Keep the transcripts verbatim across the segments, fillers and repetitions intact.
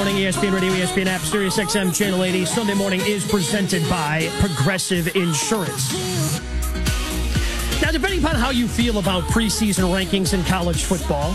morning, E S P N Radio, E S P N app, Sirius X M Channel eighty. Sunday morning is presented by Progressive Insurance. Now, depending upon how you feel about preseason rankings in college football,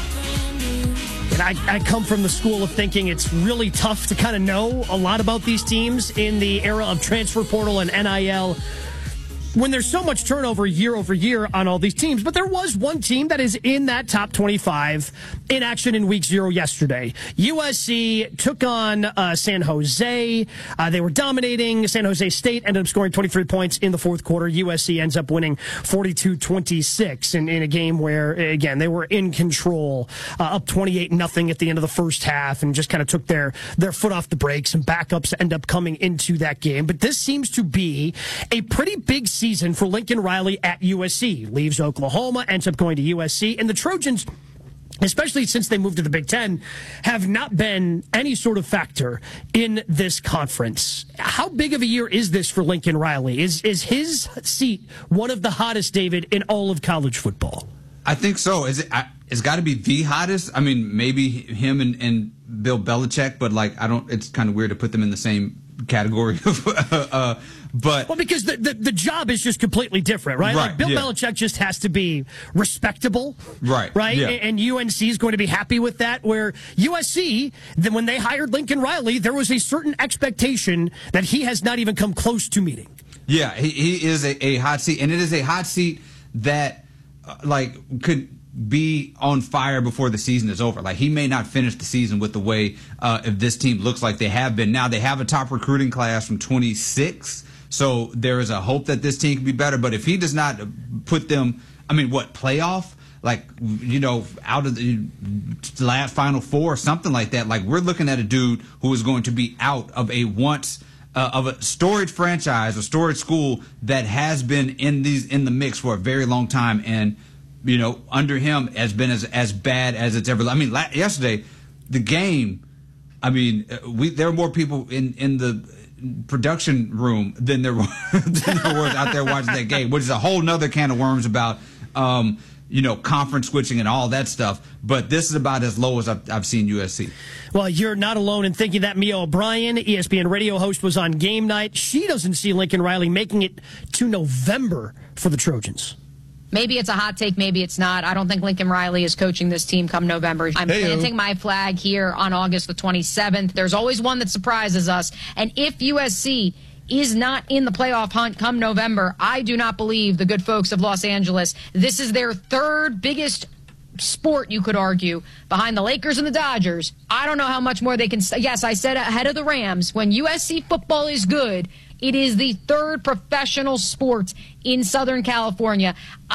and I, I come from the school of thinking it's really tough to kind of know a lot about these teams in the era of transfer portal and N I L when there's so much turnover year over year on all these teams. But there was one team that is in that top twenty-five in action in week zero yesterday. U S C took on uh, San Jose. Uh, they were dominating. San Jose State ended up scoring twenty-three points in the fourth quarter. U S C ends up winning forty-two twenty-six in, in a game where, again, they were in control, uh, up twenty-eight nothing at the end of the first half, and just kind of took their, their foot off the brakes, and backups end up coming into that game. But this seems to be a pretty big season for Lincoln Riley at U S C. Leaves Oklahoma, ends up going to U S C, and the Trojans, especially since they moved to the Big Ten, have not been any sort of factor in this conference. How big of a year is this for Lincoln Riley? Is is his seat one of the hottest, David, in all of college football? I think so. Is it? I, it's got to be the hottest. I mean, maybe him and, and Bill Belichick, but like I don't. It's kind of weird to put them in the same category. uh, but well, because the, the the job is just completely different, right? Right, like Bill yeah. Belichick just has to be respectable, right? Right, yeah. and U N C is going to be happy with that. Where U S C, then when they hired Lincoln Riley, there was a certain expectation that he has not even come close to meeting. Yeah, he, he is a, a hot seat, and it is a hot seat that uh, like could be on fire before the season is over. Like, he may not finish the season with the way uh, if this team looks like they have been. Now, they have a top recruiting class from twenty-six, so there is a hope that this team can be better. But if he does not put them, I mean, what, playoff? Like, you know, out of the last Final Four or something like that. Like, we're looking at a dude who is going to be out of a once uh, of a storied franchise, a storied school that has been in these in the mix for a very long time, and you know, under him has been as as bad as it's ever. I mean, la- yesterday, the game. I mean, we there were more people in, in the production room than there were than there was out there watching that game, which is a whole nother can of worms about, um, you know, conference switching and all that stuff. But this is about as low as I've, I've seen U S C. Well, you're not alone in thinking that. Mia O'Brien, E S P N radio host, was on game night. She doesn't see Lincoln Riley making it to November for the Trojans. Maybe it's a hot take, maybe it's not. I don't think Lincoln Riley is coaching this team come November. I'm Hey-o. planting my flag here on August the twenty-seventh. There's always one that surprises us. And if U S C is not in the playoff hunt come November, I do not believe the good folks of Los Angeles. This is their third biggest sport, you could argue, behind the Lakers and the Dodgers. I don't know how much more they can. Yes, I said ahead of the Rams. When U S C football is good, it is the third professional sport in Southern California.